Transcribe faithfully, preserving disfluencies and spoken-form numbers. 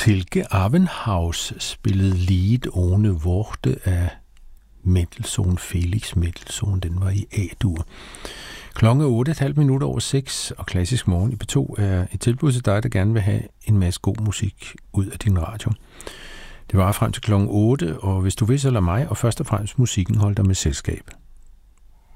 Silke Avenhaus spillede Lied ohne Worte af Mendelssohn, Felix Mendelssohn. Den var i A-dur. Klokken er otte og et halvt minutter over seks, og Klassisk Morgen i P to er et tilbud til dig, der gerne vil have en masse god musik ud af din radio. Det var frem til klokken otte, og hvis du vil, så lad mig, og først og fremmest musikken holde dig med selskab.